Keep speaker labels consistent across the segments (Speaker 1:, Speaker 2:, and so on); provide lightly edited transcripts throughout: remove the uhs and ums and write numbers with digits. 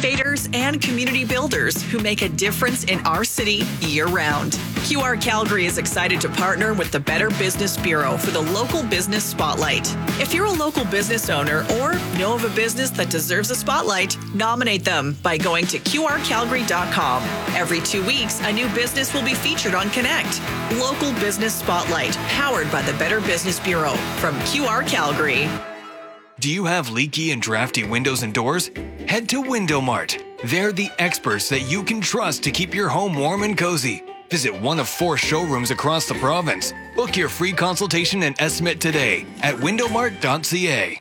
Speaker 1: innovators, and community builders who make a difference in our city year-round. QR Calgary is excited to partner with the Better Business Bureau for the Local Business Spotlight. If you're a local business owner or know of a business that deserves a spotlight, nominate them by going to qrcalgary.com. Every 2 weeks, a new business will be featured on Connect. Local Business Spotlight, powered by the Better Business Bureau from QR Calgary.
Speaker 2: Do you have leaky and drafty windows and doors? Head to Window Mart. They're the experts that you can trust to keep your home warm and cozy. Visit one of 4 showrooms across the province. Book your free consultation and estimate today at windowmart.ca.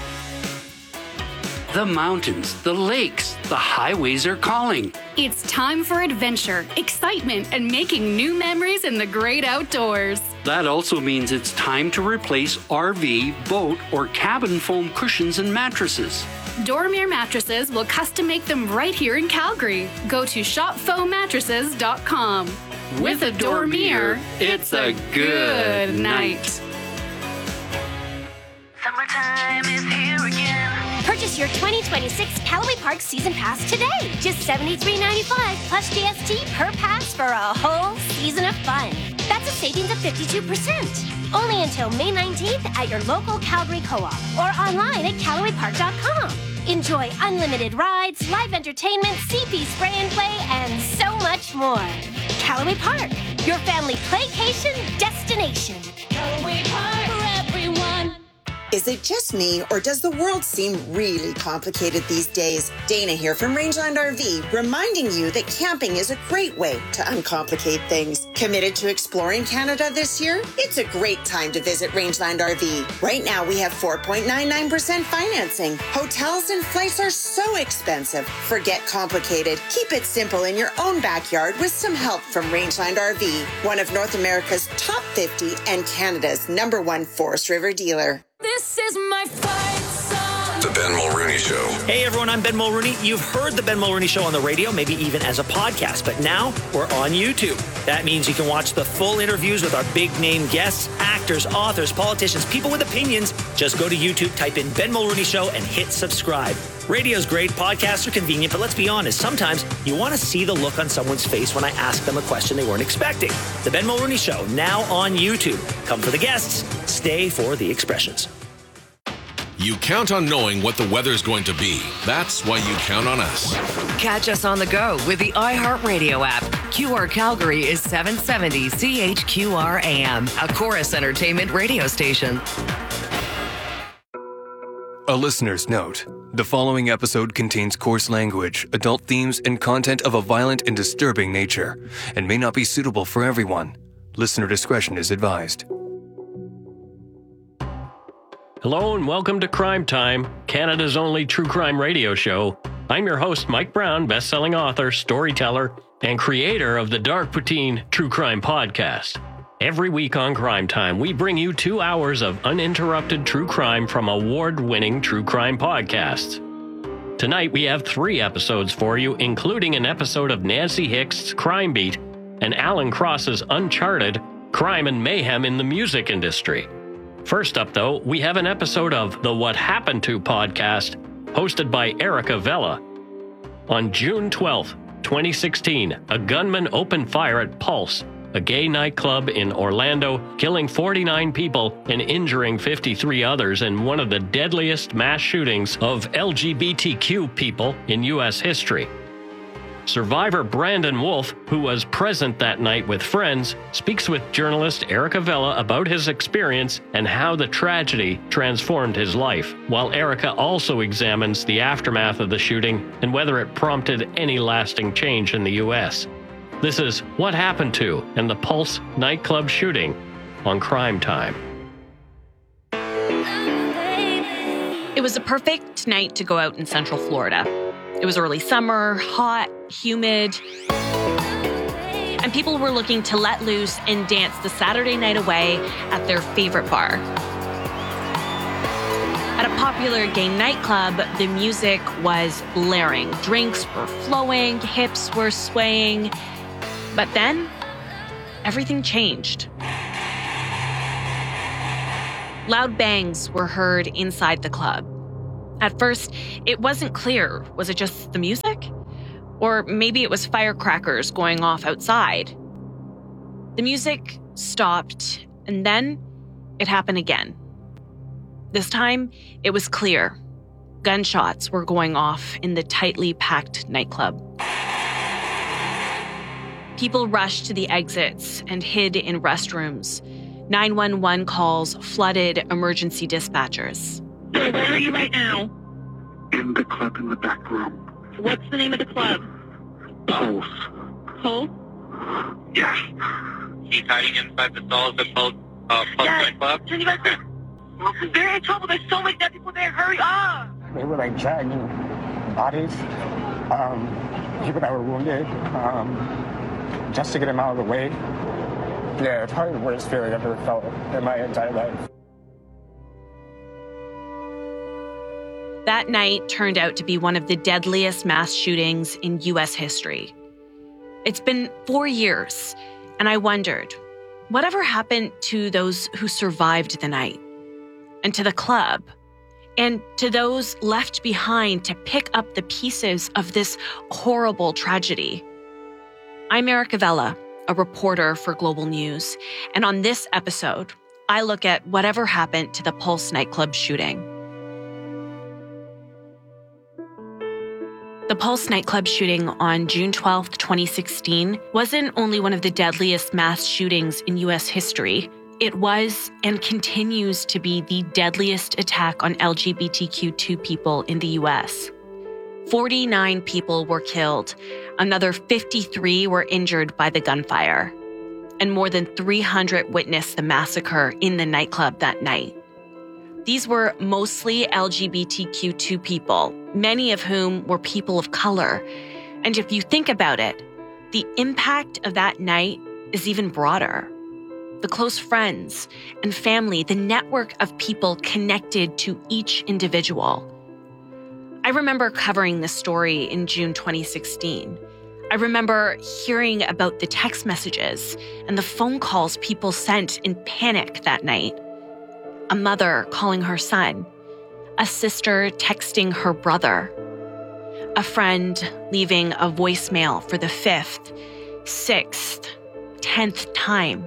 Speaker 3: The mountains, the lakes, the highways are calling.
Speaker 4: It's time for adventure, excitement, and making new memories in the great outdoors.
Speaker 3: That also means it's time to replace RV, boat, or cabin foam cushions and mattresses.
Speaker 4: Dormier Mattresses will custom make them right here in Calgary. Go to shopfoammattresses.com. With a Dormier, it's a good night.
Speaker 5: Summertime is here again. Purchase your 2026 Callaway Park Season Pass today. Just $73.95 plus GST per pass for a whole season of fun. That's a savings of 52%. Only until May 19th at your local Calgary Co-op or online at CallawayPark.com. Enjoy unlimited rides, live entertainment, CP spray and play, and so much more. Callaway Park, your family playcation destination. Callaway Park for everyone.
Speaker 6: Is it just me, or does the world seem really complicated these days? Dana here from Rangeland RV, reminding you that camping is a great way to uncomplicate things. Committed to exploring Canada this year? It's a great time to visit Rangeland RV. Right now, we have 4.99% financing. Hotels and flights are so expensive. Forget complicated. Keep it simple in your own backyard with some help from Rangeland RV, one of North America's top 50 and Canada's #1 Forest River dealer.
Speaker 5: This is my fight song.
Speaker 7: The Ben Mulrooney Show.
Speaker 8: Hey everyone, I'm Ben Mulrooney. You've heard the Ben Mulrooney Show on the radio, maybe even as a podcast, but now we're on YouTube. That means you can watch the full interviews with our big name guests, actors, authors, politicians, people with opinions. Just go to YouTube, type in Ben Mulrooney Show, and hit subscribe. Radio's great, podcasts are convenient, but let's be honest, sometimes you want to see the look on someone's face when I ask them a question they weren't expecting. The Ben Mulrooney Show, now on YouTube. Come for the guests, stay for the expressions.
Speaker 7: You count on knowing what the weather's going to be. That's why you count on us.
Speaker 9: Catch us on the go with the iHeartRadio app. QR Calgary is 770 CHQR AM, a Chorus Entertainment radio station.
Speaker 2: A listener's note. The following episode contains coarse language, adult themes, and content of a violent and disturbing nature, and may not be suitable for everyone. Listener discretion is advised.
Speaker 10: Hello and welcome to Crime Time, Canada's only true crime radio show. I'm your host, Mike Brown, best-selling author, storyteller, and creator of the Dark Poutine True Crime Podcast. Every week on Crime Time, we bring you 2 hours of uninterrupted true crime from award-winning true crime podcasts. Tonight, we have 3 episodes for you, including an episode of Nancy Hick's Crime Beat and Alan Cross's Uncharted, Crime and Mayhem in the Music Industry. First up, though, we have an episode of the What Happened To podcast, hosted by Erica Vella. On June 12, 2016, a gunman opened fire at Pulse, a gay nightclub in Orlando, killing 49 people and injuring 53 others in one of the deadliest mass shootings of LGBTQ people in U.S. history. Survivor Brandon Wolf, who was present that night with friends, speaks with journalist Erica Vella about his experience and how the tragedy transformed his life, while Erica also examines the aftermath of the shooting and whether it prompted any lasting change in the U.S. This is What Happened To and the Pulse nightclub shooting on Crime Time.
Speaker 11: It was a perfect night to go out in Central Florida. It was early summer, hot, humid, and people were looking to let loose and dance the Saturday night away at their favorite bar. At a popular gay nightclub, the music was blaring. Drinks were flowing, hips were swaying. But then, everything changed. Loud bangs were heard inside the club. At first, it wasn't clear. Was it just the music? Or maybe it was firecrackers going off outside. The music stopped, and then it happened again. This time, it was clear. Gunshots were going off in the tightly packed nightclub. People rushed to the exits and hid in restrooms. 911 calls flooded emergency dispatchers.
Speaker 12: So where are you right now?
Speaker 13: In the club in the back room.
Speaker 12: What's the name of the club?
Speaker 13: Pulse.
Speaker 12: Pulse?
Speaker 13: Yes.
Speaker 14: He's hiding inside the stall of the Pulse nightclub.
Speaker 12: Turn you back there. They're in trouble. There's so many dead people there. Hurry up.
Speaker 15: They were like dragging bodies, people that were wounded, just to get them out of the way. Yeah, it's probably the worst feeling I've ever felt in my entire life.
Speaker 11: That night turned out to be one of the deadliest mass shootings in U.S. history. It's been 4 years, and I wondered, whatever happened to those who survived the night? And to the club? And to those left behind to pick up the pieces of this horrible tragedy? I'm Erica Vela, a reporter for Global News, and on this episode, I look at whatever happened to the Pulse nightclub shooting. The Pulse nightclub shooting on June 12, 2016, wasn't only one of the deadliest mass shootings in U.S. history. It was and continues to be the deadliest attack on LGBTQ2 people in the U.S. 49 people were killed. Another 53 were injured by the gunfire. And more than 300 witnessed the massacre in the nightclub that night. These were mostly LGBTQ2 people, many of whom were people of color. And if you think about it, the impact of that night is even broader. The close friends and family, the network of people connected to each individual. I remember covering this story in June 2016. I remember hearing about the text messages and the phone calls people sent in panic that night. A mother calling her son, a sister texting her brother, a friend leaving a voicemail for the 5th, 6th, 10th time.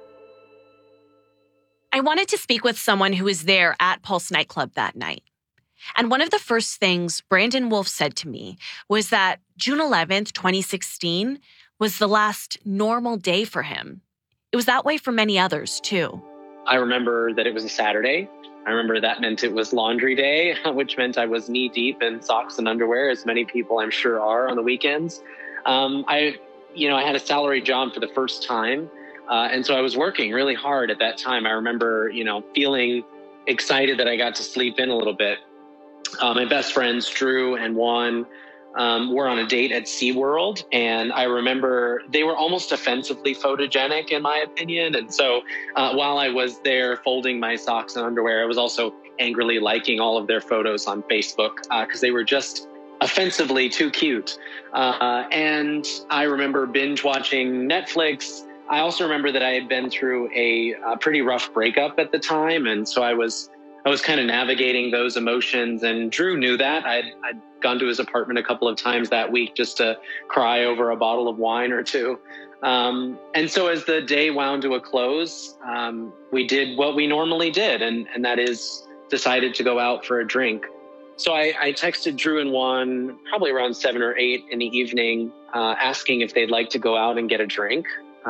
Speaker 11: I wanted to speak with someone who was there at Pulse nightclub that night. And one of the first things Brandon Wolf said to me was that June 11th, 2016 was the last normal day for him. It was that way for many others, too.
Speaker 16: I remember that it was a Saturday. I remember that meant it was laundry day, which meant I was knee deep in socks and underwear, as many people I'm sure are on the weekends. I had a salary job for the first time. And so I was working really hard at that time. I remember, feeling excited that I got to sleep in a little bit. My best friends, Drew and Juan, were on a date at SeaWorld. And I remember they were almost offensively photogenic, in my opinion. And so while I was there folding my socks and underwear, I was also angrily liking all of their photos on Facebook because they were just offensively too cute. And I remember binge watching Netflix. I also remember that I had been through a pretty rough breakup at the time. And so I was kind of navigating those emotions, and Drew knew that. I'd gone to his apartment a couple of times that week just to cry over a bottle of wine or two. And so as the day wound to a close, we did what we normally did, and that is decided to go out for a drink. So I texted Drew and Juan probably around 7 or 8 in the evening, asking if they'd like to go out and get a drink.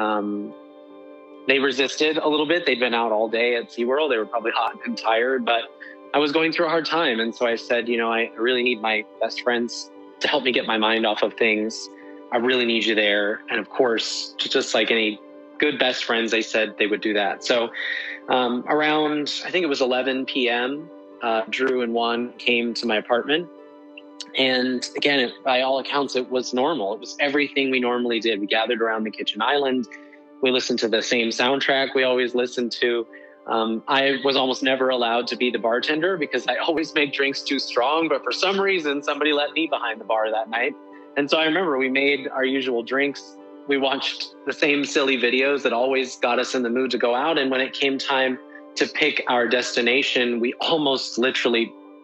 Speaker 16: They resisted a little bit. They'd been out all day at SeaWorld. They were probably hot and tired, but I was going through a hard time. And so I said, I really need my best friends to help me get my mind off of things. I really need you there. And of course, just like any good best friends, they said they would do that. So around, I think it was 11 p.m., Drew and Juan came to my apartment. And again, by all accounts, it was normal. It was everything we normally did. We gathered around the kitchen island. We listened to the same soundtrack we always listened to. I was almost never allowed to be the bartender because I always make drinks too strong. But for some reason, somebody let me behind the bar that night. And so I remember we made our usual drinks. We watched the same silly videos that always got us in the mood to go out. And when it came time to pick our destination, we almost literally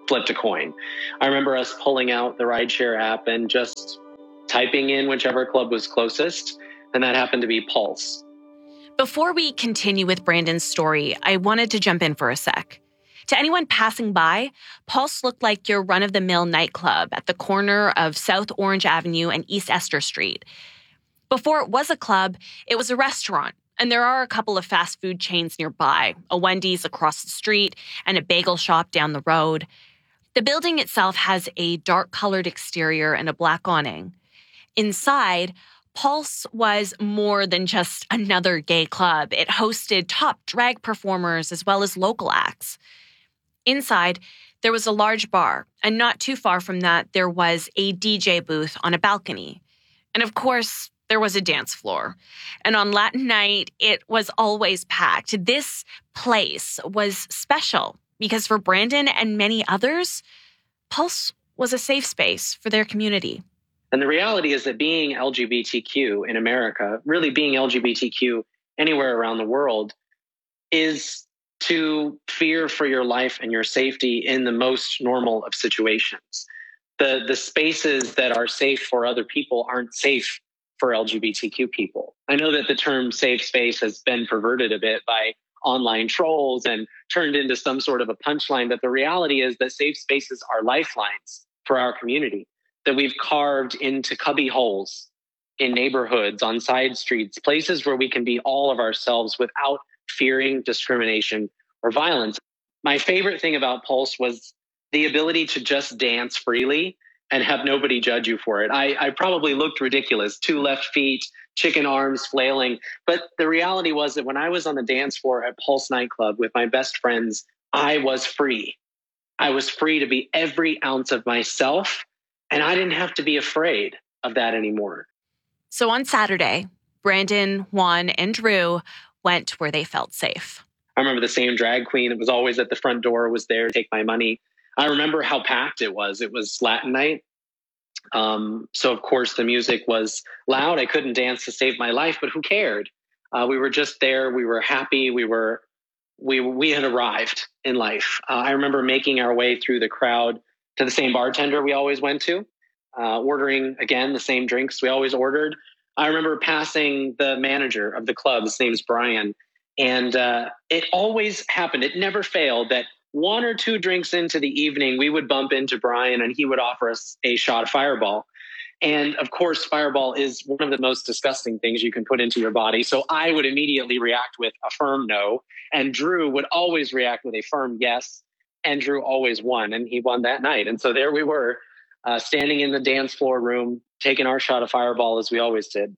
Speaker 16: flipped a coin. I remember us pulling out the rideshare app and just typing in whichever club was closest, and that happened to be Pulse.
Speaker 11: Before we continue with Brandon's story, I wanted to jump in for a sec. To anyone passing by, Pulse looked like your run-of-the-mill nightclub at the corner of South Orange Avenue and East Esther Street. Before it was a club, it was a restaurant, and there are a couple of fast food chains nearby, a Wendy's across the street and a bagel shop down the road. The building itself has a dark-colored exterior and a black awning. Inside, Pulse was more than just another gay club. It hosted top drag performers as well as local acts. Inside, there was a large bar, and not too far from that, there was a DJ booth on a balcony. And of course, there was a dance floor. And on Latin night, it was always packed. This place was special because for Brandon and many others, Pulse was a safe space for their community.
Speaker 16: And the reality is that being LGBTQ in America, really being LGBTQ anywhere around the world, is to fear for your life and your safety in the most normal of situations. The spaces that are safe for other people aren't safe for LGBTQ people. I know that the term safe space has been perverted a bit by online trolls and turned into some sort of a punchline, but the reality is that safe spaces are lifelines for our community that we've carved into cubby holes in neighborhoods, on side streets, places where we can be all of ourselves without fearing discrimination or violence. My favorite thing about Pulse was the ability to just dance freely and have nobody judge you for it. I probably looked ridiculous, 2 left feet, chicken arms flailing. But the reality was that when I was on the dance floor at Pulse nightclub with my best friends, I was free. I was free to be every ounce of myself, and I didn't have to be afraid of that anymore.
Speaker 11: So on Saturday, Brandon, Juan, and Drew went where they felt safe.
Speaker 16: I remember the same drag queen that was always at the front door was there to take my money. I remember how packed it was. It was Latin night. So, of course, the music was loud. I couldn't dance to save my life, but who cared? We were just there. We were happy. We had arrived in life. I remember making our way through the crowd to the same bartender we always went to, ordering, again, the same drinks we always ordered. I remember passing the manager of the club. His name's Brian. And it always happened. It never failed that 1 or 2 drinks into the evening, we would bump into Brian and he would offer us a shot of Fireball. And of course, Fireball is one of the most disgusting things you can put into your body. So I would immediately react with a firm no. And Drew would always react with a firm yes. And Drew always won. And he won that night. And so there we were, standing in the dance floor room, taking our shot of Fireball as we always did.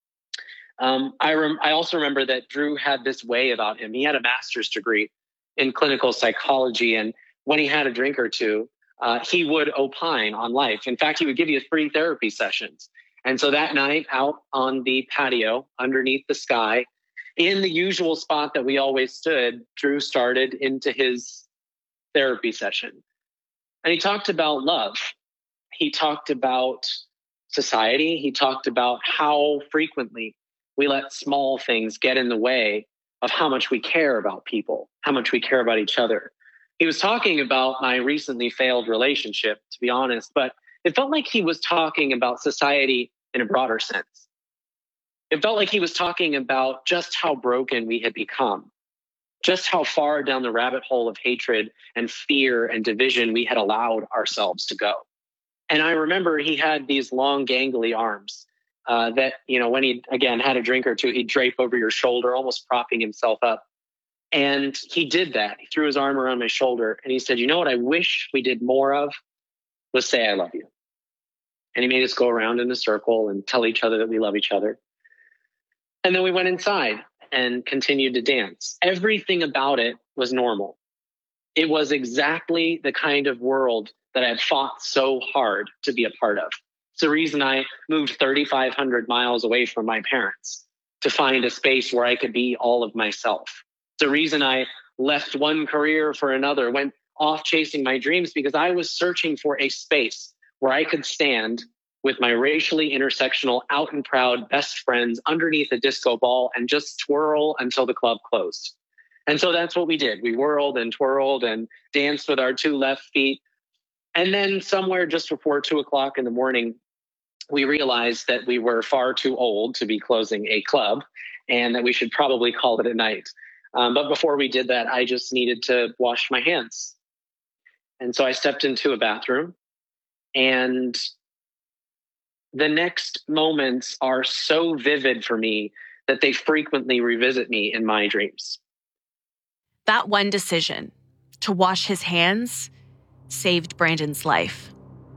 Speaker 16: I also remember that Drew had this way about him. He had a master's degree in clinical psychology. And when he had a drink or two, he would opine on life. In fact, he would give you free therapy sessions. And so that night out on the patio underneath the sky, in the usual spot that we always stood, Drew started into his therapy session. And he talked about love. He talked about society. He talked about how frequently we let small things get in the way of how much we care about people, how much we care about each other. He was talking about my recently failed relationship, to be honest, but it felt like he was talking about society in a broader sense. It felt like he was talking about just how broken we had become, just how far down the rabbit hole of hatred and fear and division we had allowed ourselves to go. And I remember he had these long, gangly arms that, when he, again, had a drink or two, he'd drape over your shoulder, almost propping himself up. And he did that. He threw his arm around my shoulder and he said, you know what I wish we did more of was say, I love you. And he made us go around in a circle and tell each other that we love each other. And then we went inside and continued to dance. Everything about it was normal. It was exactly the kind of world that I had fought so hard to be a part of. It's the reason I moved 3,500 miles away from my parents to find a space where I could be all of myself. It's the reason I left one career for another, went off chasing my dreams, because I was searching for a space where I could stand with my racially intersectional, out and proud best friends underneath a disco ball and just twirl until the club closed. And so that's what we did. We whirled and twirled and danced with our 2 left feet, And then somewhere just before 2:00 in the morning, we realized that we were far too old to be closing a club and that we should probably call it a night. But before we did that, I just needed to wash my hands. And so I stepped into a bathroom, and the next moments are so vivid for me that they frequently revisit me in my dreams.
Speaker 11: That one decision, to wash his hands, saved Brandon's life.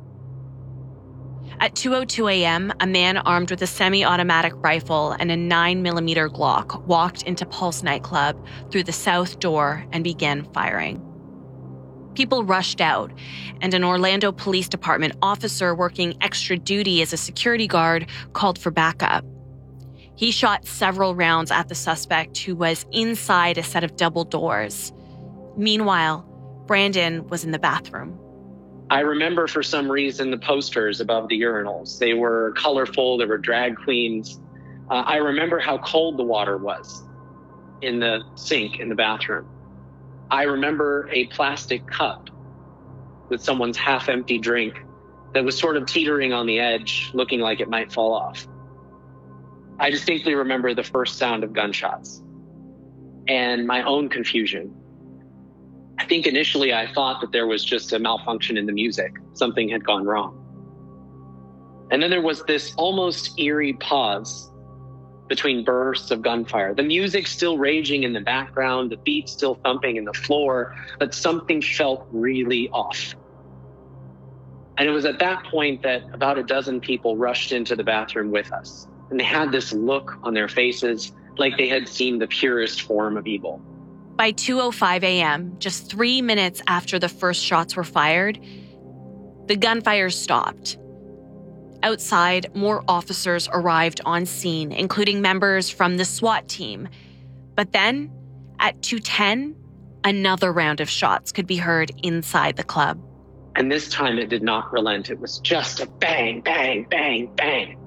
Speaker 11: At 2:02 a.m., a man armed with a semi-automatic rifle and a 9mm Glock walked into Pulse nightclub through the south door and began firing. People rushed out, and an Orlando Police Department officer working extra duty as a security guard called for backup. He shot several rounds at the suspect, who was inside a set of double doors. Meanwhile, Brandon was in the bathroom.
Speaker 16: I remember for some reason the posters above the urinals. They were colorful. There were drag queens. I remember how cold the water was in the sink in the bathroom. I remember a plastic cup with someone's half-empty drink that was sort of teetering on the edge, looking like it might fall off. I distinctly remember the first sound of gunshots and my own confusion. I think initially I thought that there was just a malfunction in the music. Something had gone wrong. And then there was this almost eerie pause between bursts of gunfire. The music still raging in the background, the beat still thumping in the floor, but something felt really off. And it was at that point that about a dozen people rushed into the bathroom with us. And they had this look on their faces like they had seen the purest form of evil.
Speaker 11: By 2:05 a.m., just 3 minutes after the first shots were fired, the gunfire stopped. Outside, more officers arrived on scene, including members from the SWAT team. But then, at 2:10, another round of shots could be heard inside the club.
Speaker 16: And this time it did not relent. It was just a bang, bang, bang, bang.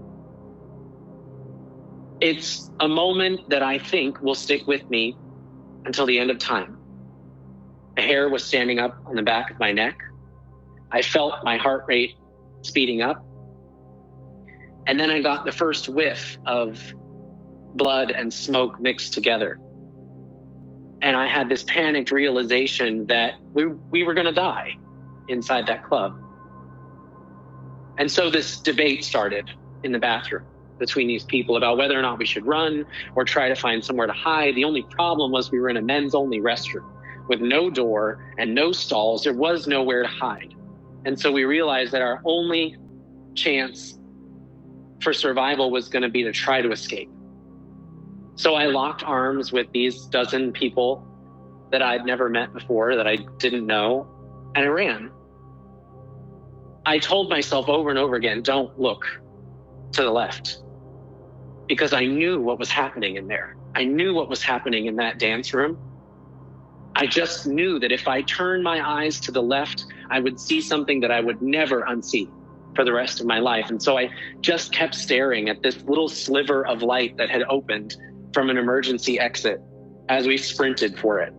Speaker 16: It's a moment that I think will stick with me until the end of time. The hair was standing up on the back of my neck. I felt my heart rate speeding up. And then I got the first whiff of blood and smoke mixed together. And I had this panicked realization that we were going to die inside that club. And so this debate started in the bathroom between these people about whether or not we should run or try to find somewhere to hide. The only problem was we were in a men's only restroom with no door and no stalls. There was nowhere to hide. And so we realized that our only chance for survival was going to be to try to escape. So I locked arms with these dozen people that I'd never met before, that I didn't know, and I ran. I told myself over and over again, don't look to the left, because I knew what was happening in there. I knew what was happening in that dance room. I just knew that if I turned my eyes to the left, I would see something that I would never unsee for the rest of my life. And so I just kept staring at this little sliver of light that had opened from an emergency exit as we sprinted for it.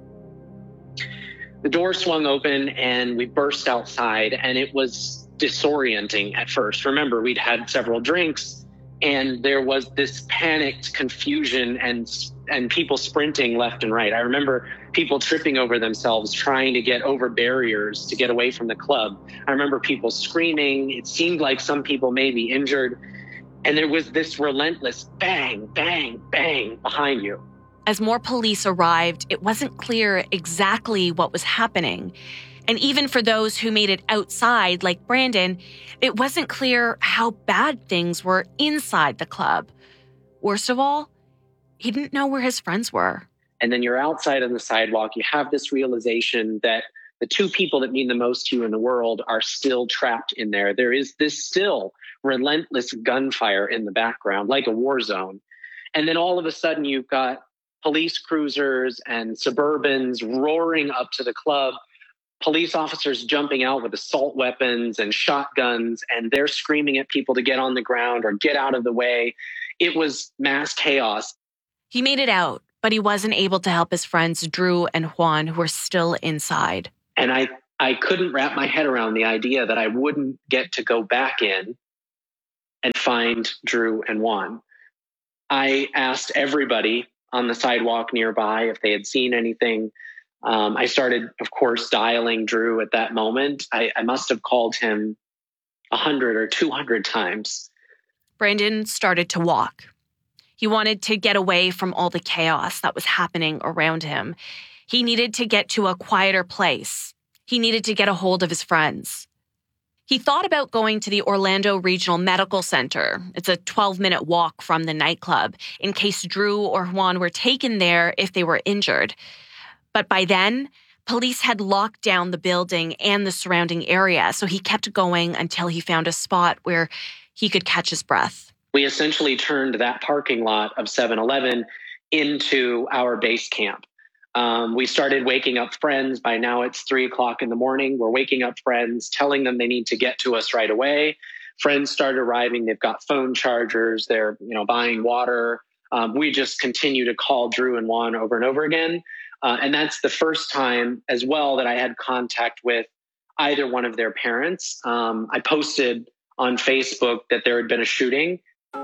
Speaker 16: The door swung open and we burst outside, and it was disorienting at first. Remember, we'd had several drinks, and there was this panicked confusion and people sprinting left and right. I remember people tripping over themselves, trying to get over barriers to get away from the club. I remember people screaming. It seemed like some people may be injured. And there was this relentless bang, bang, bang behind you.
Speaker 11: As more police arrived, it wasn't clear exactly what was happening. And even for those who made it outside, like Brandon, it wasn't clear how bad things were inside the club. Worst of all, he didn't know where his friends were.
Speaker 16: And then you're outside on the sidewalk. You have this realization that the two people that mean the most to you in the world are still trapped in there. There is this still relentless gunfire in the background, like a war zone. And then all of a sudden, you've got police cruisers and Suburbans roaring up to the club. Police officers jumping out with assault weapons and shotguns, and they're screaming at people to get on the ground or get out of the way. It was mass chaos.
Speaker 11: He made it out, but he wasn't able to help his friends Drew and Juan, who were still inside.
Speaker 16: And I I couldn't wrap my head around the idea that I wouldn't get to go back in and find Drew and Juan. I asked everybody on the sidewalk nearby if they had seen anything. I started, of course, dialing Drew at that moment. I must have called him 100 or 200 times.
Speaker 11: Brandon started to walk. He wanted to get away from all the chaos that was happening around him. He needed to get to a quieter place. He needed to get a hold of his friends. He thought about going to the Orlando Regional Medical Center. It's a 12-minute walk from the nightclub in case Drew or Juan were taken there if they were injured. But by then, police had locked down the building and the surrounding area, so he kept going until he found a spot where he could catch his breath.
Speaker 16: We essentially turned that parking lot of 7-Eleven into our base camp. We started waking up friends. By now it's 3:00 in the morning. We're waking up friends, telling them they need to get to us right away. Friends start arriving. They've got phone chargers. They're, buying water. We just continue to call Drew and Juan over and over again. And that's the first time as well that I had contact with either one of their parents. I posted on Facebook that there had been a shooting.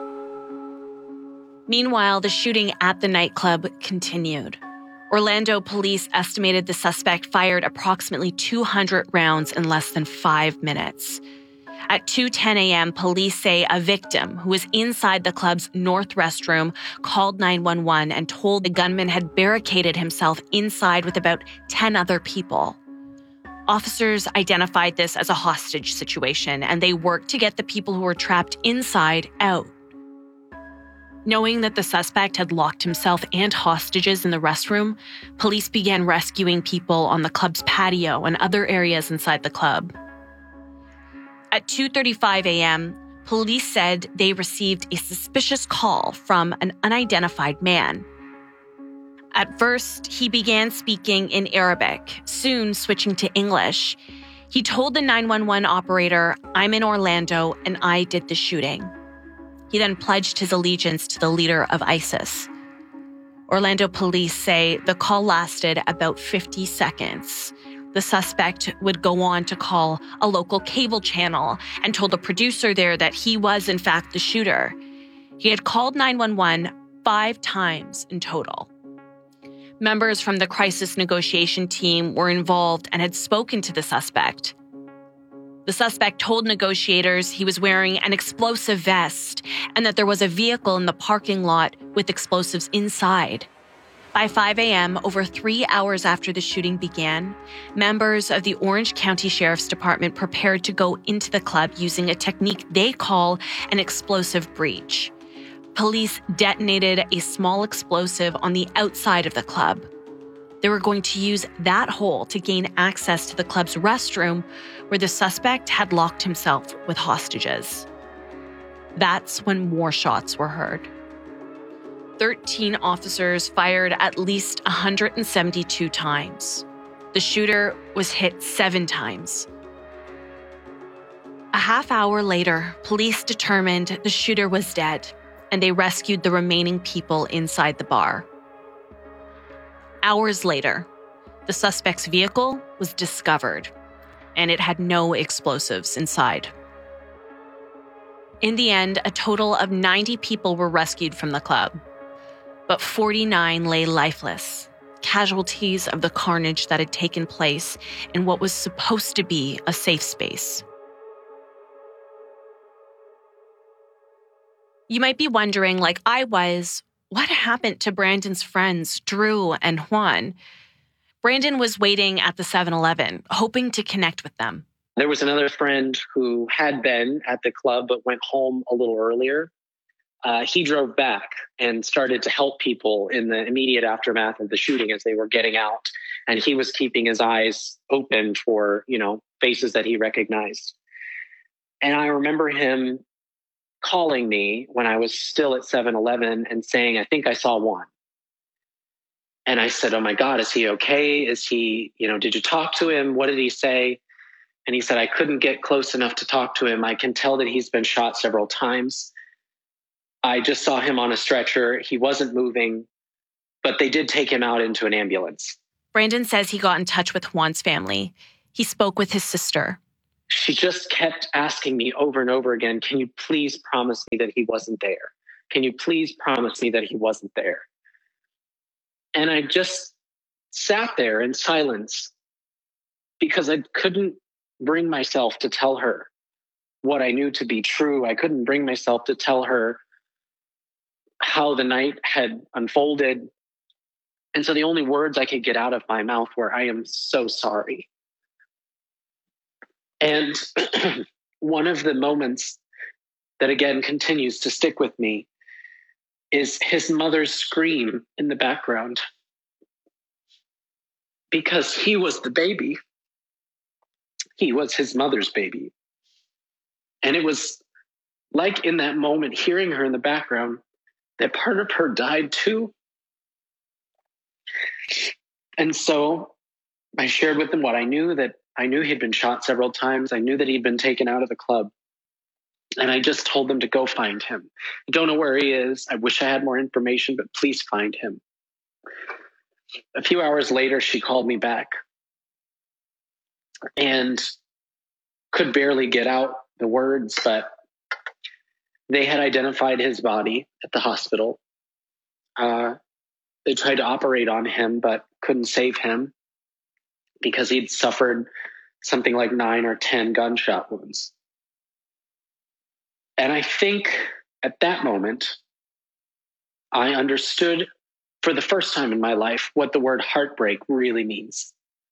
Speaker 11: Meanwhile, the shooting at the nightclub continued. Orlando police estimated the suspect fired approximately 200 rounds in less than 5 minutes. At 2:10 a.m., police say a victim who was inside the club's north restroom called 911 and told the gunman had barricaded himself inside with about 10 other people. Officers identified this as a hostage situation, and they worked to get the people who were trapped inside out. Knowing that the suspect had locked himself and hostages in the restroom, police began rescuing people on the club's patio and other areas inside the club. At 2:35 a.m., police said they received a suspicious call from an unidentified man. At first, he began speaking in Arabic, soon switching to English. He told the 911 operator, "I'm in Orlando and I did the shooting." He then pledged his allegiance to the leader of ISIS. Orlando police say the call lasted about 50 seconds. The suspect would go on to call a local cable channel and told the producer there that he was, in fact, the shooter. He had called 911 5 times in total. Members from the crisis negotiation team were involved and had spoken to the suspect. The suspect told negotiators he was wearing an explosive vest and that there was a vehicle in the parking lot with explosives inside. By 5 a.m., over 3 hours after the shooting began, members of the Orange County Sheriff's Department prepared to go into the club using a technique they call an explosive breach. Police detonated a small explosive on the outside of the club. They were going to use that hole to gain access to the club's restroom where the suspect had locked himself with hostages. That's when more shots were heard. 13 officers fired at least 172 times. The shooter was hit 7 times. A half hour later, police determined the shooter was dead, and they rescued the remaining people inside the bar. Hours later, the suspect's vehicle was discovered, and it had no explosives inside. In the end, a total of 90 people were rescued from the club, but 49 lay lifeless, casualties of the carnage that had taken place in what was supposed to be a safe space. You might be wondering, like I was, what happened to Brandon's friends, Drew and Juan? Brandon was waiting at the 7-Eleven, hoping to connect with them.
Speaker 16: There was another friend who had been at the club but went home a little earlier. He drove back and started to help people in the immediate aftermath of the shooting as they were getting out. And he was keeping his eyes open for, faces that he recognized. And I remember him calling me when I was still at 7-Eleven and saying, "I think I saw Juan." And I said, "Oh my God, is he okay? Is he, did you talk to him? What did he say?" And he said, "I couldn't get close enough to talk to him. I can tell that he's been shot several times. I just saw him on a stretcher. He wasn't moving, but they did take him out into an ambulance."
Speaker 11: Brandon says he got in touch with Juan's family. he spoke with his sister.
Speaker 16: She just kept asking me over and over again, can you please promise me that he wasn't there? Can you please promise me that he wasn't there? And I just sat there in silence because I couldn't bring myself to tell her what I knew to be true. I couldn't bring myself to tell her how the night had unfolded. And so the only words I could get out of my mouth were, I am so sorry. And one of the moments that again continues to stick with me is his mother's scream in the background. Because he was the baby. He was his mother's baby. And it was like in that moment, hearing her in the background, that part of her died too. And so I shared with them what I knew, that I knew he'd been shot several times. I knew that he'd been taken out of the club. And I just told them to go find him. I don't know where he is. I wish I had more information, but please find him. A few hours later, she called me back and could barely get out the words, but they had identified his body at the hospital. They tried to operate on him, but couldn't save him because he'd suffered something like 9 or 10 gunshot wounds. And I think at that moment, I understood for the first time in my life what the word heartbreak really means.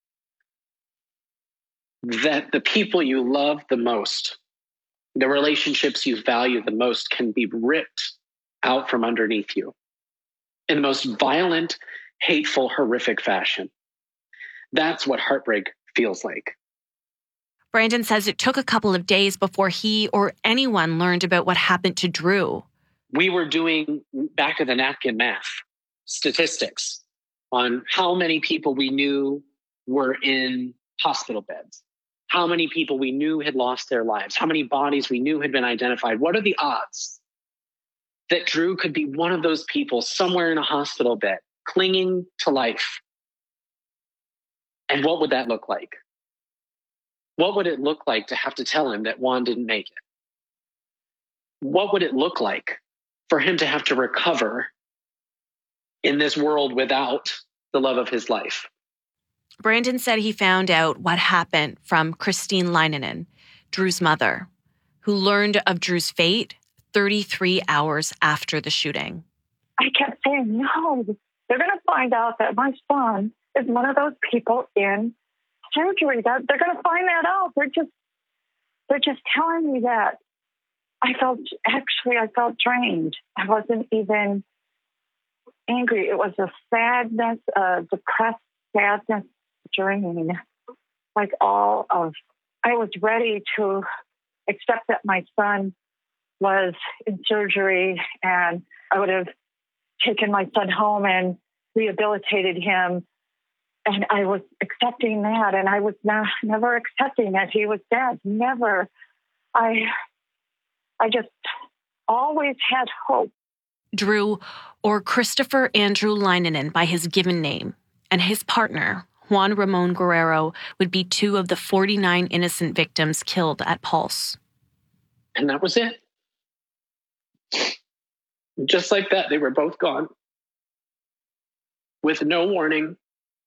Speaker 16: That the people you love the most, the relationships you value the most, can be ripped out from underneath you in the most violent, hateful, horrific fashion. That's what heartbreak feels like.
Speaker 11: Brandon says it took a couple of days before he or anyone learned about what happened to Drew.
Speaker 16: We were doing back of the napkin math, statistics on how many people we knew were in hospital beds, how many people we knew had lost their lives, how many bodies we knew had been identified. What are the odds that Drew could be one of those people somewhere in a hospital bed, clinging to life? And what would that look like? What would it look like to have to tell him that Juan didn't make it? What would it look like for him to have to recover in this world without the love of his life?
Speaker 11: Brandon said he found out what happened from Christine Leininen, Drew's mother, who learned of Drew's fate 33 hours after the shooting.
Speaker 17: I kept saying, no, they're going to find out that my son is one of those people in surgery. That they're going to find that out. They're just telling me that. I felt drained. I wasn't even angry. It was a sadness, a depressed sadness, drain. I was ready to accept that my son was in surgery, and I would have taken my son home and rehabilitated him. And I was accepting that, and I was never accepting that he was dead. Never. I just always had hope.
Speaker 11: Drew, or Christopher Andrew Leininen by his given name, and his partner, Juan Ramon Guerrero, would be 2 of the 49 innocent victims killed at Pulse.
Speaker 16: And that was it. Just like that, they were both gone. With no warning,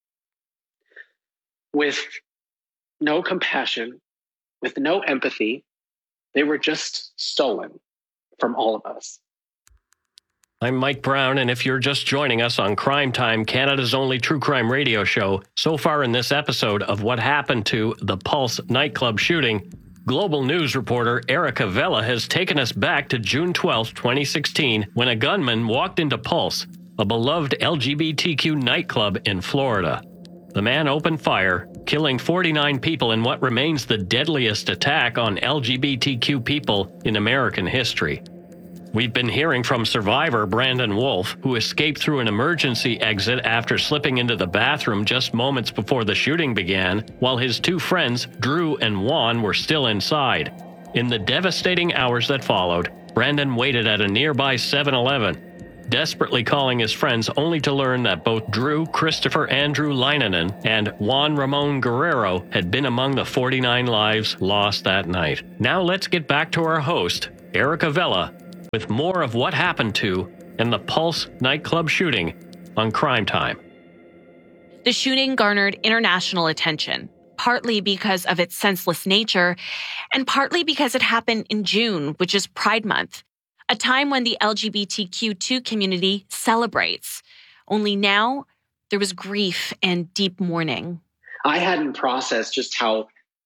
Speaker 16: with no compassion, with no empathy. They were just stolen from all of us.
Speaker 10: I'm Mike Brown, and if you're just joining us on Crime Time, Canada's only true crime radio show, so far in this episode of what happened to the Pulse nightclub shooting, Global News reporter Erica Vela has taken us back to June 12, 2016, when a gunman walked into Pulse, a beloved LGBTQ nightclub in Florida. The man opened fire, killing 49 people in what remains the deadliest attack on LGBTQ people in American history. We've been hearing from survivor Brandon Wolf, who escaped through an emergency exit after slipping into the bathroom just moments before the shooting began, while his 2 friends, Drew and Juan, were still inside. In the devastating hours that followed, Brandon waited at a nearby 7-Eleven. desperately calling his friends only to learn that both Drew Christopher Andrew Leinonen and Juan Ramon Guerrero had been among the 49 lives lost that night. Now let's get back to our host, Erica Vella, with more of what happened to in the Pulse nightclub shooting on Crime Time.
Speaker 11: The shooting garnered international attention, partly because of its senseless nature, and partly because it happened in June, which is Pride Month, a time when the LGBTQ2 community celebrates. Only now, there was grief and deep mourning.
Speaker 16: I hadn't processed just how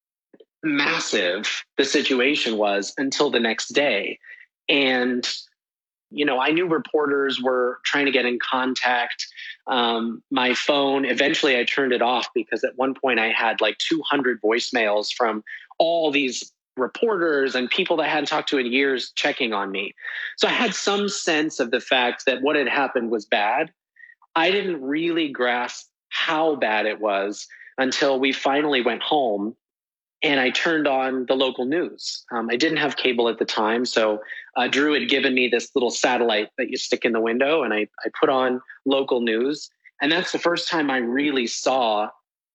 Speaker 16: massive the situation was until the next day. And, you know, I knew reporters were trying to get in contact. My phone, eventually I turned it off because at one point I had like 200 voicemails from all these reporters and people that I hadn't talked to in years checking on me. So I had some sense of the fact that what had happened was bad. I didn't really grasp how bad it was until we finally went home and I turned on the local news. I didn't have cable at the time, so Drew had given me this little satellite that you stick in the window, and I put on local news. And that's the first time I really saw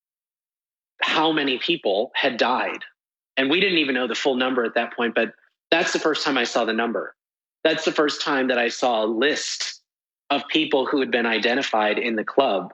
Speaker 16: how many people had died. And we didn't even know the full number at that point, but that's the first time I saw the number. That's the first time that I saw a list of people who had been identified in the club.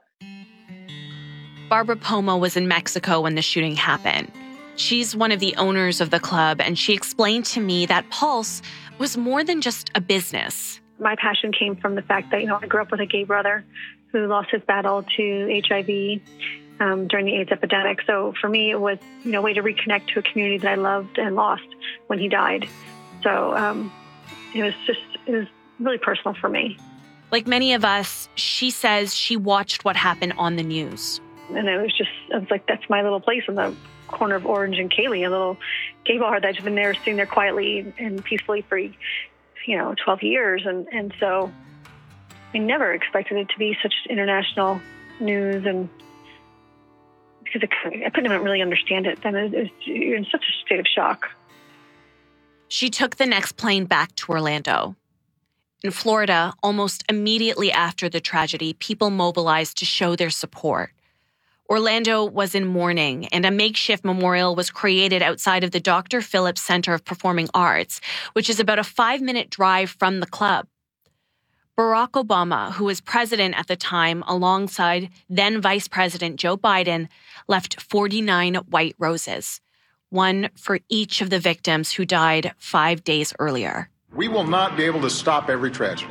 Speaker 11: Barbara Pomo was in Mexico when the shooting happened. She's one of the owners of the club, and she explained to me that Pulse was more than just a business.
Speaker 18: My passion came from the fact that, I grew up with a gay brother who lost his battle to HIV during the AIDS epidemic. So for me, it was, a way to reconnect to a community that I loved and lost when he died. So it was really personal for me.
Speaker 11: Like many of us, she says she watched what happened on the news.
Speaker 18: And I was like, that's my little place in the corner of Orange and Cayley, a little gay bar that's been there, sitting there quietly and peacefully for, 12 years. And so I never expected it to be such international news, and because I couldn't even really understand it. Then you're in such a state of shock.
Speaker 11: She took the next plane back to Orlando. In Florida, almost immediately after the tragedy, people mobilized to show their support. Orlando was in mourning, and a makeshift memorial was created outside of the Dr. Phillips Center of Performing Arts, which is about a 5-minute drive from the club. Barack Obama, who was president at the time, alongside then Vice President Joe Biden, left 49 white roses, one for each of the victims who died 5 days earlier.
Speaker 19: We will not be able to stop every tragedy.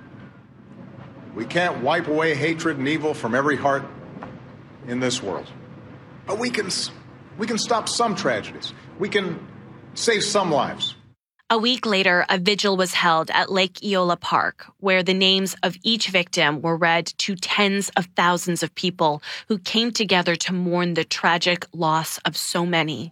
Speaker 19: We can't wipe away hatred and evil from every heart in this world. But we can stop some tragedies. We can save some lives.
Speaker 11: A week later, a vigil was held at Lake Eola Park, where the names of each victim were read to tens of thousands of people who came together to mourn the tragic loss of so many.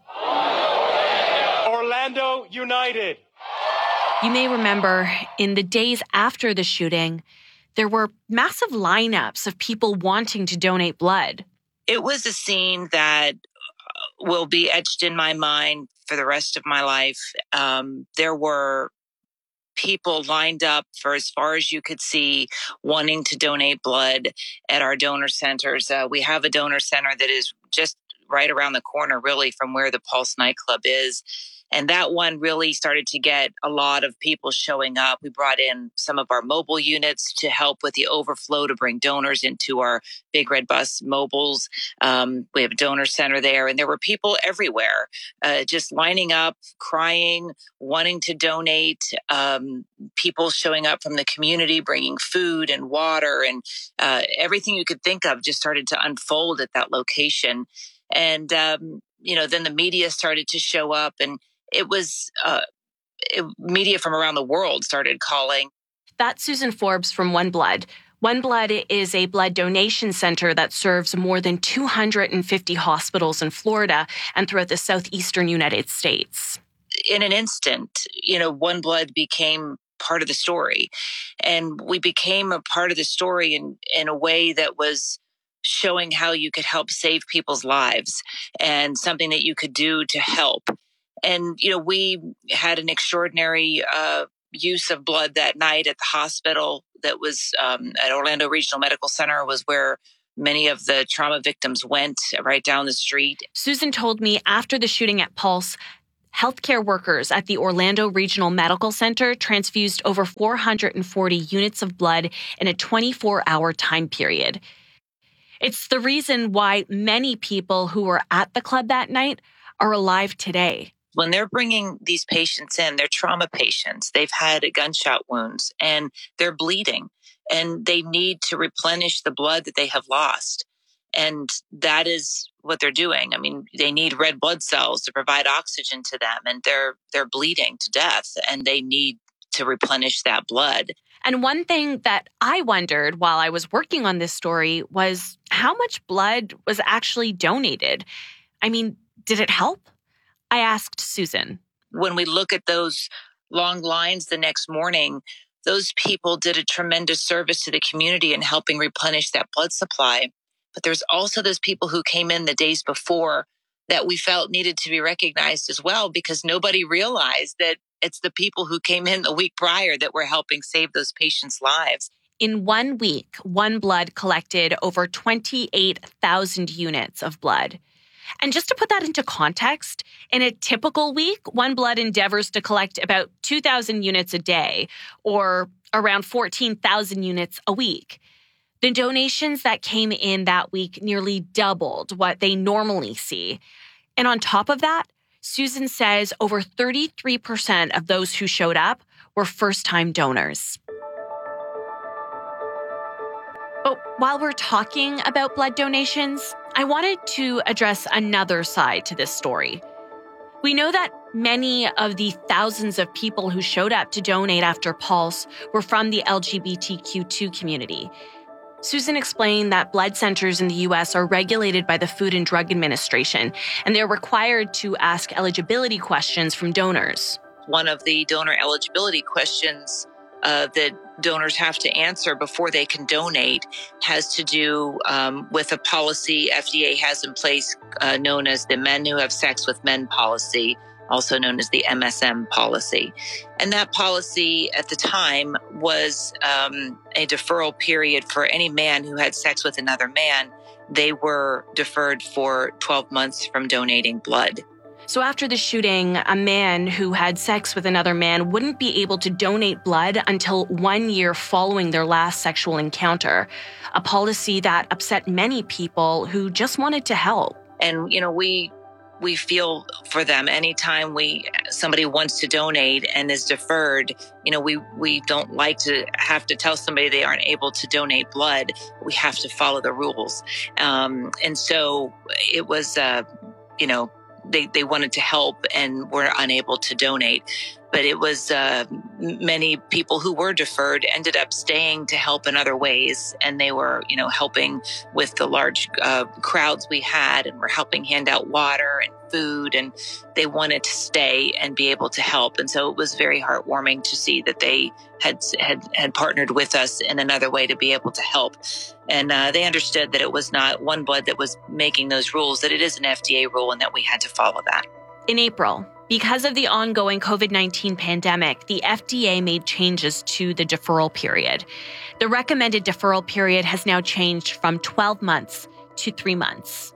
Speaker 20: Orlando United!
Speaker 11: You may remember, in the days after the shooting, there were massive lineups of people wanting to donate blood.
Speaker 21: It was a scene that will be etched in my mind for the rest of my life. There were people lined up for as far as you could see, wanting to donate blood at our donor centers. We have a donor center that is just right around the corner, really, from where the Pulse nightclub is. And that one really started to get a lot of people showing up. We brought in some of our mobile units to help with the overflow to bring donors into our Big Red Bus mobiles. We have a donor center there, and there were people everywhere just lining up, crying, wanting to donate, people showing up from the community, bringing food and water, and everything you could think of just started to unfold at that location. And, then the media started to show up, and it was media from around the world started calling.
Speaker 11: That's Susan Forbes from One Blood. One Blood is a blood donation center that serves more than 250 hospitals in Florida and throughout the southeastern United States.
Speaker 21: In an instant, One Blood became part of the story. And we became a part of the story in a way that was showing how you could help save people's lives and something that you could do to help. And, we had an extraordinary use of blood that night at the hospital that was at Orlando Regional Medical Center was where many of the trauma victims went, right down the street.
Speaker 11: Susan told me after the shooting at Pulse, healthcare workers at the Orlando Regional Medical Center transfused over 440 units of blood in a 24-hour time period. It's the reason why many people who were at the club that night are alive today.
Speaker 21: When they're bringing these patients in, they're trauma patients. They've had gunshot wounds and they're bleeding and they need to replenish the blood that they have lost. And that is what they're doing. I mean, they need red blood cells to provide oxygen to them, and they're bleeding to death, and they need to replenish that blood.
Speaker 11: And one thing that I wondered while I was working on this story was how much blood was actually donated. I mean, did it help? I asked Susan.
Speaker 21: When we look at those long lines the next morning, those people did a tremendous service to the community in helping replenish that blood supply. But there's also those people who came in the days before that we felt needed to be recognized as well, because nobody realized that it's the people who came in the week prior that were helping save those patients' lives.
Speaker 11: In 1 week, One Blood collected over 28,000 units of blood. And just to put that into context, in a typical week, One Blood endeavors to collect about 2,000 units a day, or around 14,000 units a week. The donations that came in that week nearly doubled what they normally see. And on top of that, Susan says over 33% of those who showed up were first-time donors. But while we're talking about blood donations, I wanted to address another side to this story. We know that many of the thousands of people who showed up to donate after Pulse were from the LGBTQ2 community. Susan explained that blood centers in the U.S. are regulated by the Food and Drug Administration, and they're required to ask eligibility questions from donors.
Speaker 21: One of the donor eligibility questions that donors have to answer before they can donate has to do with a policy FDA has in place known as the Men Who Have Sex with Men policy, also known as the MSM policy. And that policy at the time was a deferral period for any man who had sex with another man. They were deferred for 12 months from donating blood.
Speaker 11: So after the shooting, a man who had sex with another man wouldn't be able to donate blood until 1 year following their last sexual encounter, a policy that upset many people who just wanted to help.
Speaker 21: And, you know, we feel for them anytime somebody wants to donate and is deferred. You know, we don't like to have to tell somebody they aren't able to donate blood. We have to follow the rules. And so it was, they wanted to help and were unable to donate. But it was many people who were deferred ended up staying to help in other ways. And they were, helping with the large crowds we had, and were helping hand out water and food. And they wanted to stay and be able to help. And so it was very heartwarming to see that they had partnered with us in another way to be able to help. And they understood that it was not One Blood that was making those rules, that it is an FDA rule and that we had to follow that.
Speaker 11: In April, because of the ongoing COVID-19 pandemic, the FDA made changes to the deferral period. The recommended deferral period has now changed from 12 months to 3 months.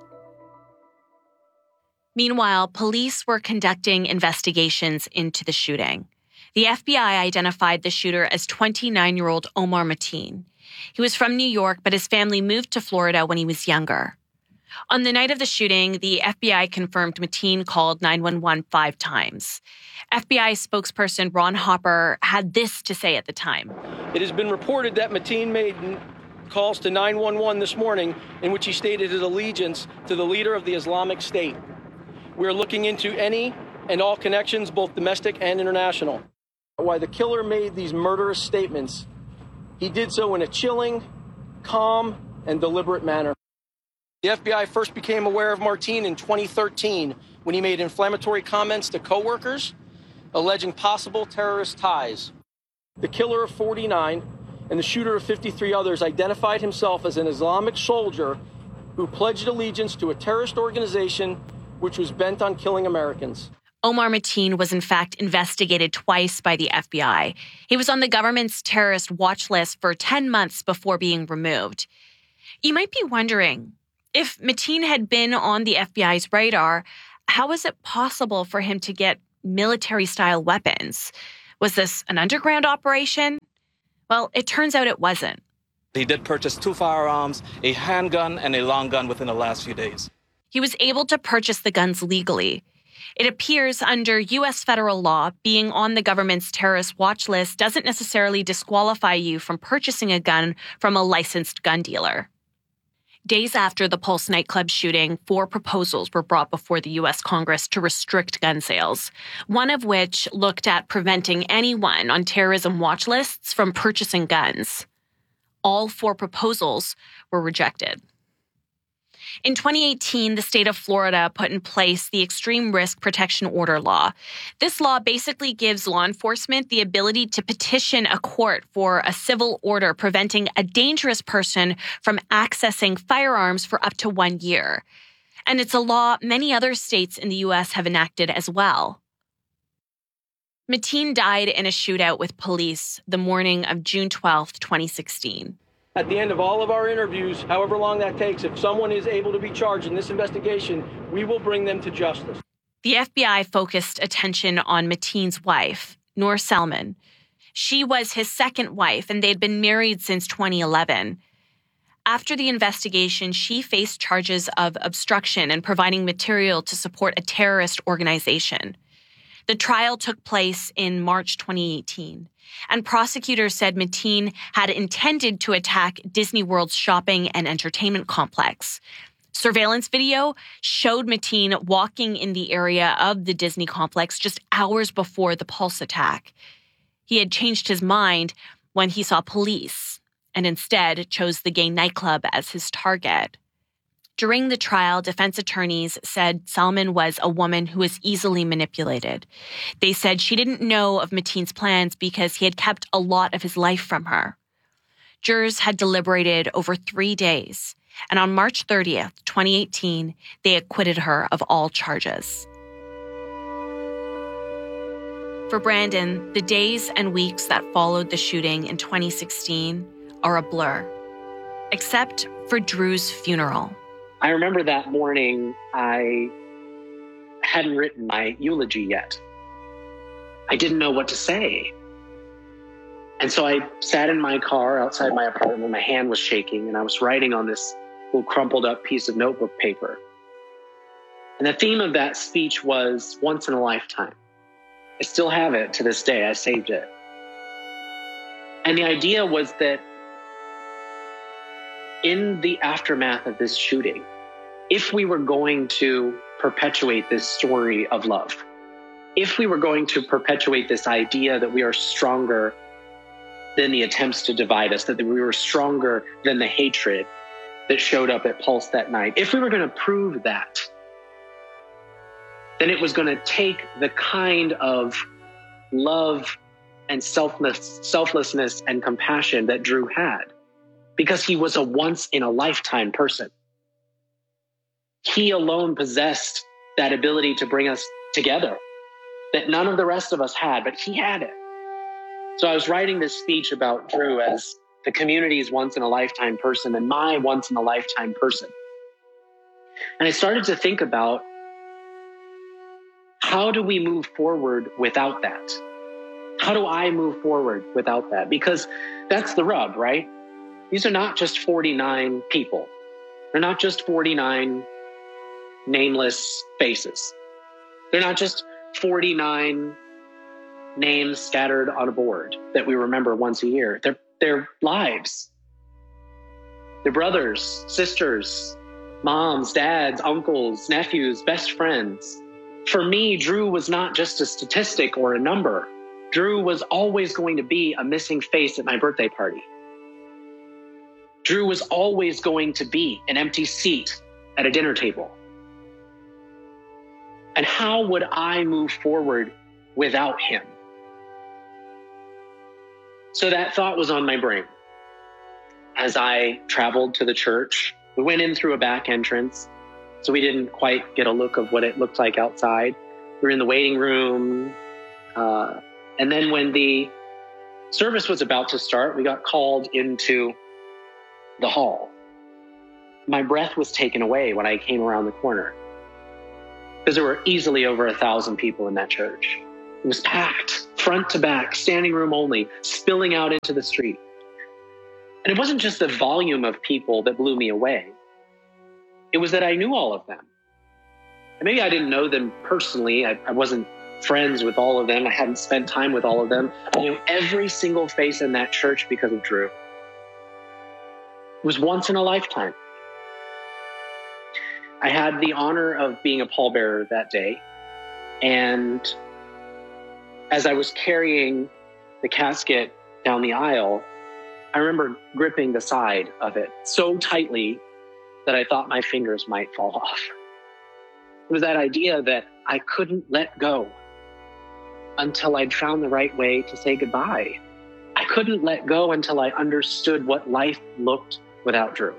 Speaker 11: Meanwhile, police were conducting investigations into the shooting. The FBI identified the shooter as 29-year-old Omar Mateen. He was from New York, but his family moved to Florida when he was younger. On the night of the shooting, the FBI confirmed Mateen called 911 5 times. FBI spokesperson Ron Hopper had this to say at the time.
Speaker 20: It has been reported that Mateen made calls to 911 this morning in which he stated his allegiance to the leader of the Islamic State. We are looking into any and all connections, both domestic and international. Why the killer made these murderous statements, he did so in a chilling, calm, and deliberate manner. The FBI first became aware of Mateen in 2013 when he made inflammatory comments to coworkers alleging possible terrorist ties. The killer of 49 and the shooter of 53 others identified himself as an Islamic soldier who pledged allegiance to a terrorist organization which was bent on killing Americans.
Speaker 11: Omar Mateen was in fact investigated twice by the FBI. He was on the government's terrorist watch list for 10 months before being removed. You might be wondering, if Mateen had been on the FBI's radar, how was it possible for him to get military-style weapons? Was this an underground operation? Well, it turns out it wasn't.
Speaker 1: He did purchase 2 firearms, a handgun and a long gun within the last few days.
Speaker 11: He was able to purchase the guns legally. It appears under U.S. federal law, being on the government's terrorist watch list doesn't necessarily disqualify you from purchasing a gun from a licensed gun dealer. Days after the Pulse nightclub shooting, 4 proposals were brought before the U.S. Congress to restrict gun sales, one of which looked at preventing anyone on terrorism watch lists from purchasing guns. All 4 proposals were rejected. In 2018, the state of Florida put in place the Extreme Risk Protection Order law. This law basically gives law enforcement the ability to petition a court for a civil order preventing a dangerous person from accessing firearms for up to 1 year. And it's a law many other states in the U.S. have enacted as well. Mateen died in a shootout with police the morning of June 12, 2016.
Speaker 20: At the end of all of our interviews, however long that takes, if someone is able to be charged in this investigation, we will bring them to justice.
Speaker 11: The FBI focused attention on Mateen's wife, Noor Salman. She was his second wife, and they'd been married since 2011. After the investigation, she faced charges of obstruction and providing material to support a terrorist organization. The trial took place in March 2018, and prosecutors said Mateen had intended to attack Disney World's shopping and entertainment complex. Surveillance video showed Mateen walking in the area of the Disney complex just hours before the Pulse attack. He had changed his mind when he saw police and instead chose the gay nightclub as his target. During the trial, defense attorneys said Salman was a woman who was easily manipulated. They said she didn't know of Mateen's plans because he had kept a lot of his life from her. Jurors had deliberated over 3 days, and on March 30th, 2018, they acquitted her of all charges. For Brandon, the days and weeks that followed the shooting in 2016 are a blur, except for Drew's funeral.
Speaker 16: I remember that morning, I hadn't written my eulogy yet. I didn't know what to say. And so I sat in my car outside my apartment. My hand was shaking, and I was writing on this little crumpled up piece of notebook paper. And the theme of that speech was once in a lifetime. I still have it to this day. I saved it. And the idea was that in the aftermath of this shooting, if we were going to perpetuate this story of love, if we were going to perpetuate this idea that we are stronger than the attempts to divide us, that we were stronger than the hatred that showed up at Pulse that night, if we were going to prove that, then it was going to take the kind of love and selflessness and compassion that Drew had, because he was a once-in-a-lifetime person. He alone possessed that ability to bring us together that none of the rest of us had, but he had it. So I was writing this speech about Drew as the community's once-in-a-lifetime person and my once-in-a-lifetime person. And I started to think about, how do we move forward without that? How do I move forward without that? Because that's the rub, right? These are not just 49 people. They're not just 49 nameless faces. They're not just 49 names scattered on a board that we remember once a year. They're lives. They're brothers, sisters, moms, dads, uncles, nephews, best friends. For me, Drew was not just a statistic or a number. Drew was always going to be a missing face at my birthday party. Drew was always going to be an empty seat at a dinner table. And how would I move forward without him? So that thought was on my brain. As I traveled to the church, we went in through a back entrance, so we didn't quite get a look of what it looked like outside. were in the waiting room. And then when the service was about to start, we got called into the hall. My breath was taken away when I came around the corner, because there were easily over 1,000 people in that church. It was packed, front to back, standing room only, spilling out into the street. And it wasn't just the volume of people that blew me away. It was that I knew all of them. And maybe I didn't know them personally. I wasn't friends with all of them. I hadn't spent time with all of them. I knew every single face in that church because of Drew. It was once in a lifetime. I had the honor of being a pallbearer that day. And as I was carrying the casket down the aisle, I remember gripping the side of it so tightly that I thought my fingers might fall off. It was that idea that I couldn't let go until I'd found the right way to say goodbye. I couldn't let go until I understood what life looked without Drew.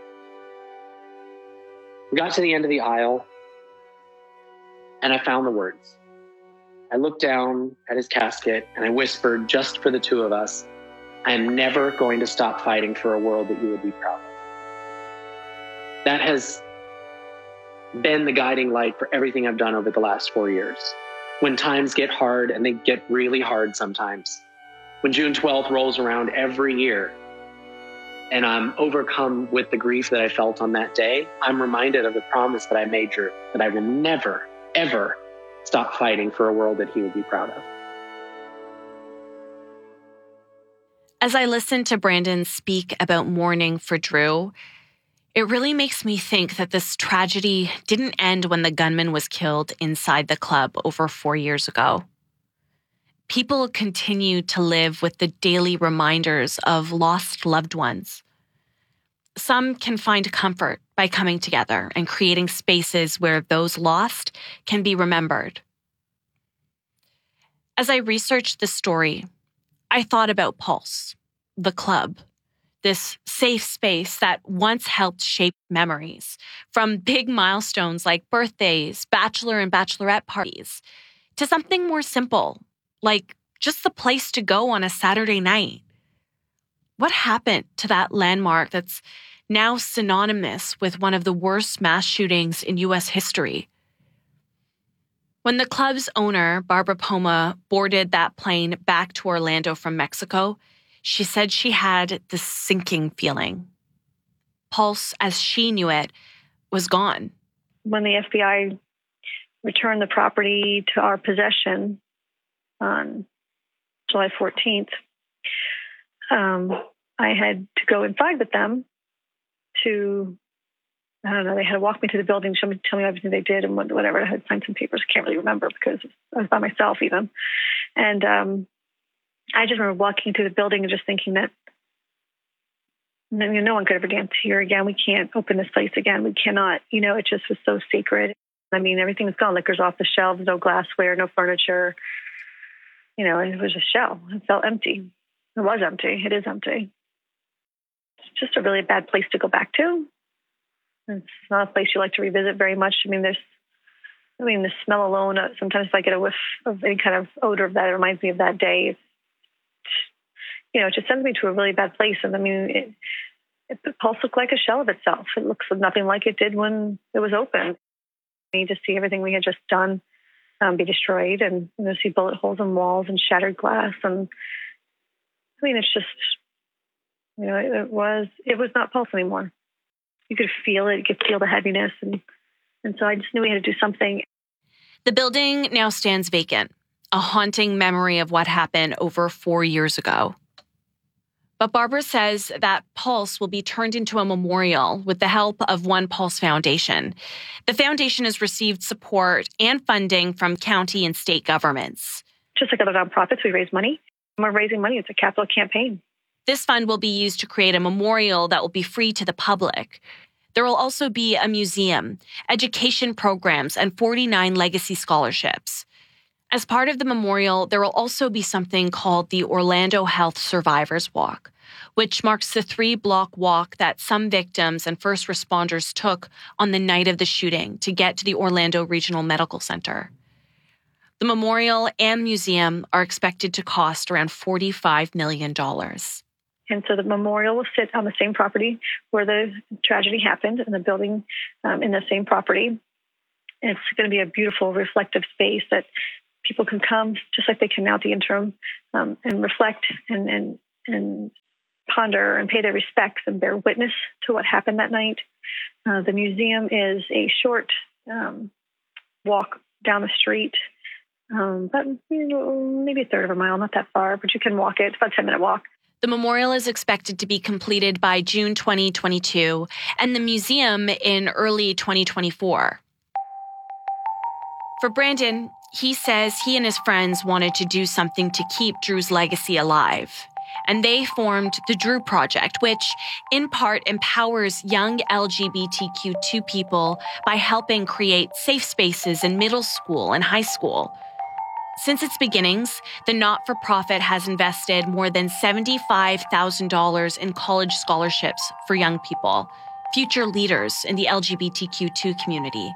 Speaker 16: We got to the end of the aisle, and I found the words. I looked down at his casket, and I whispered, just for the two of us, I am never going to stop fighting for a world that you would be proud of. That has been the guiding light for everything I've done over the last 4 years. When times get hard, and they get really hard sometimes, when June 12th rolls around every year, and I'm overcome with the grief that I felt on that day, I'm reminded of the promise that I made Drew, that I will never, ever stop fighting for a world that he would be proud of.
Speaker 11: As I listen to Brandon speak about mourning for Drew, it really makes me think that this tragedy didn't end when the gunman was killed inside the club over 4 years ago. People continue to live with the daily reminders of lost loved ones. Some can find comfort by coming together and creating spaces where those lost can be remembered. As I researched this story, I thought about Pulse, the club, this safe space that once helped shape memories, from big milestones like birthdays, bachelor and bachelorette parties, to something more simple, like just the place to go on a Saturday night. What happened to that landmark that's now synonymous with one of the worst mass shootings in U.S. history? When the club's owner, Barbara Poma, boarded that plane back to Orlando from Mexico, she said she had this sinking feeling. Pulse, as she knew it, was gone.
Speaker 18: When the FBI returned the property to our possession on July 14th, I had to go inside with them to, I don't know, they had to walk me to the building, tell me everything they did and whatever. I had signed some papers. I can't really remember because I was by myself even. And I just remember walking through the building and just thinking that no one could ever dance here again. We can't open this place again. We cannot, it just was so sacred. I mean, everything was gone. Liquor's off the shelves, no glassware, no furniture. It was a shell. It felt empty. It was empty. It is empty. It's just a really bad place to go back to. It's not a place you like to revisit very much. The smell alone, sometimes if I get a whiff of any kind of odor of that, it reminds me of that day. It just sends me to a really bad place. And the Pulse looked like a shell of itself. It looks nothing like it did when it was open. You just see everything we had just done be destroyed, and see bullet holes in walls and shattered glass. And it's just, it was not Pulse anymore. You could feel it. You could feel the heaviness. And so I just knew we had to do something.
Speaker 11: The building now stands vacant, a haunting memory of what happened over 4 years ago. But Barbara says that Pulse will be turned into a memorial with the help of One Pulse Foundation. The foundation has received support and funding from county and state governments.
Speaker 18: Just like other nonprofits, we raise money. We're raising money. It's a capital campaign.
Speaker 11: This fund will be used to create a memorial that will be free to the public. There will also be a museum, education programs, and 49 legacy scholarships. As part of the memorial, there will also be something called the Orlando Health Survivors Walk, which marks the 3-block walk that some victims and first responders took on the night of the shooting to get to the Orlando Regional Medical Center. The memorial and museum are expected to cost around $45 million.
Speaker 18: And so the memorial will sit on the same property where the tragedy happened, and the building in the same property. And it's going to be a beautiful, reflective space that people can come, just like they can now at the interim, and reflect and ponder and pay their respects and bear witness to what happened that night. The museum is a short walk down the street, but maybe a third of a mile, not that far, but you can walk it. It's about a 10-minute walk.
Speaker 11: The memorial is expected to be completed by June 2022 and the museum in early 2024. For Brandon, he says he and his friends wanted to do something to keep Drew's legacy alive. And they formed the Drew Project, which in part empowers young LGBTQ2 people by helping create safe spaces in middle school and high school. Since its beginnings, the not-for-profit has invested more than $75,000 in college scholarships for young people, future leaders in the LGBTQ2 community.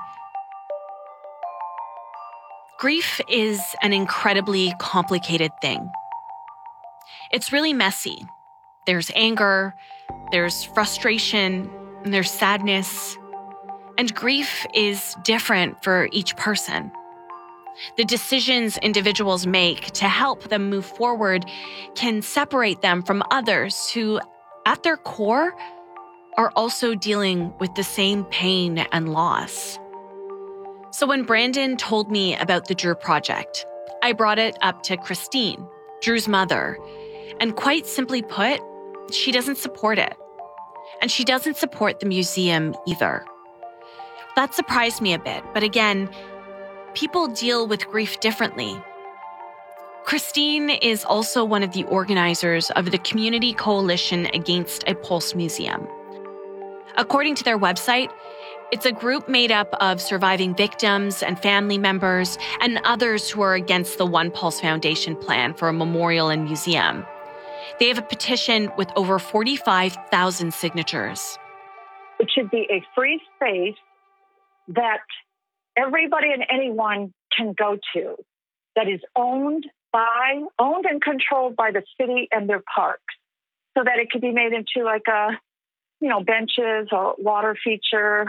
Speaker 11: Grief is an incredibly complicated thing. It's really messy. There's anger, there's frustration, and there's sadness. And grief is different for each person. The decisions individuals make to help them move forward can separate them from others who, at their core, are also dealing with the same pain and loss. So when Brandon told me about the Drew Project, I brought it up to Christine, Drew's mother, and quite simply put, she doesn't support it. And she doesn't support the museum either. That surprised me a bit, but again, people deal with grief differently. Christine is also one of the organizers of the Community Coalition Against a Pulse Museum. According to their website, it's a group made up of surviving victims and family members and others who are against the One Pulse Foundation plan for a memorial and museum. They have a petition with over 45,000 signatures.
Speaker 17: It should be a free space that everybody and anyone can go to, that is owned and controlled by the city and their parks, so that it could be made into like benches or water feature,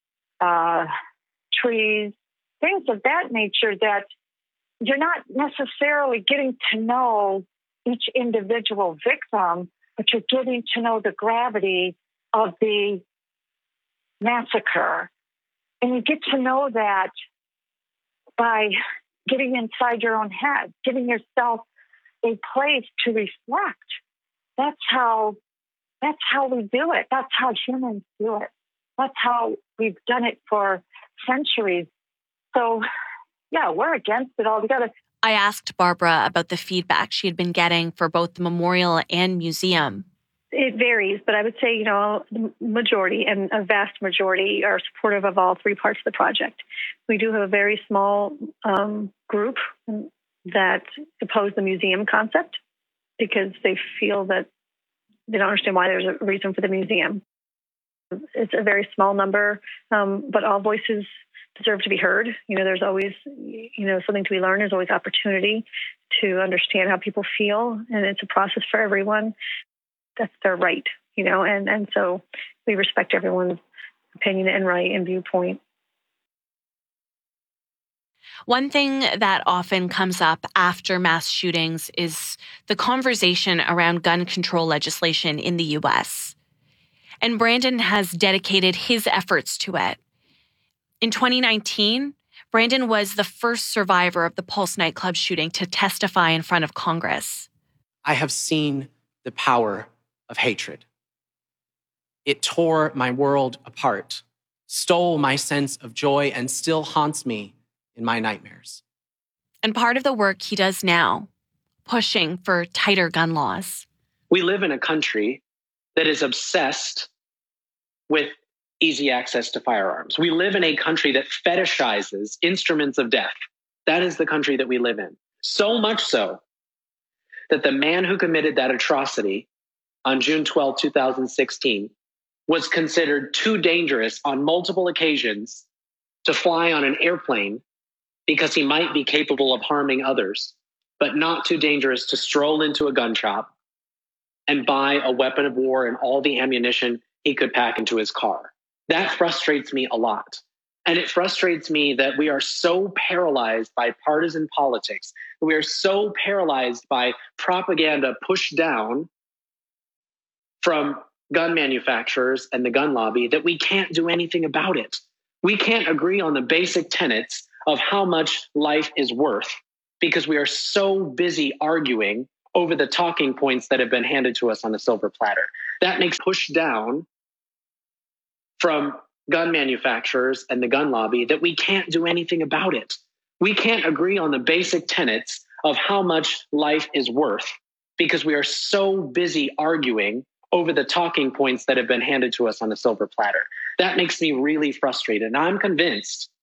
Speaker 17: trees, things of that nature, that you're not necessarily getting to know each individual victim, but you're getting to know the gravity of the massacre. And you get to know that by getting inside your own head, giving yourself a place to reflect. That's how we do it. That's how humans do it. That's how we've done it for centuries. So, yeah, we're against it altogether.
Speaker 11: I asked Barbara about the feedback she had been getting for both the memorial and museum.
Speaker 18: It varies, but I would say, the majority and a vast majority are supportive of all three parts of the project. We do have a very small group that oppose the museum concept because they feel that they don't understand why there's a reason for the museum. It's a very small number, but all voices deserve to be heard. There's always, something to be learned. There's always opportunity to understand how people feel, and it's a process for everyone. That's their right, and so we respect everyone's opinion and right and viewpoint.
Speaker 11: One thing that often comes up after mass shootings is the conversation around gun control legislation in the U.S. And Brandon has dedicated his efforts to it. In 2019, Brandon was the first survivor of the Pulse nightclub shooting to testify in front of Congress.
Speaker 3: I have seen the power of hatred. It tore my world apart, stole my sense of joy, and still haunts me in my nightmares.
Speaker 11: And part of the work he does now, pushing for tighter gun laws.
Speaker 16: We live in a country that is obsessed with easy access to firearms. We live in a country that fetishizes instruments of death. That is the country that we live in. So much so that the man who committed that atrocity on June 12, 2016, was considered too dangerous on multiple occasions to fly on an airplane because he might be capable of harming others, but not too dangerous to stroll into a gun shop and buy a weapon of war and all the ammunition he could pack into his car. That frustrates me a lot. And it frustrates me that we are so paralyzed by partisan politics, that we are so paralyzed by propaganda pushed down from gun manufacturers and the gun lobby that we can't do anything about it. We can't agree on the basic tenets of how much life is worth because we are so busy arguing over the talking points that have been handed to us on a silver platter. That makes push down from gun manufacturers and the gun lobby that we can't do anything about it. We can't agree on the basic tenets of how much life is worth because we are so busy arguing over the talking points that have been handed to us on a silver platter. That makes me really frustrated. And I'm convinced